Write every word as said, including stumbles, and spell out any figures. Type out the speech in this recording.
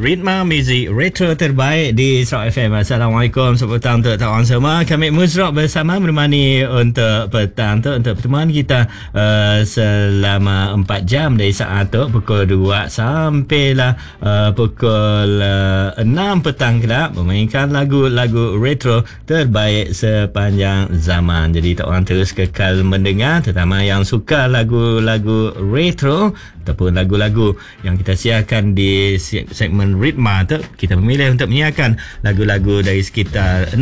Ritma Music Retro terbaik di Sarawak F M. Assalamualaikum, selamat petang untuk kawan semua. Kami Muzrok bersama menemani untuk petang tu, untuk pertemuan kita uh, selama empat jam dari saat tu pukul dua sampailah uh, pukul uh, enam petang kelak, memainkan lagu-lagu retro terbaik sepanjang zaman. Jadi tak orang terus kekal mendengar, terutama yang suka lagu-lagu retro ataupun lagu-lagu yang kita siarkan di segmen Ritma tu, kita memilih untuk menyiarkan lagu-lagu dari sekitar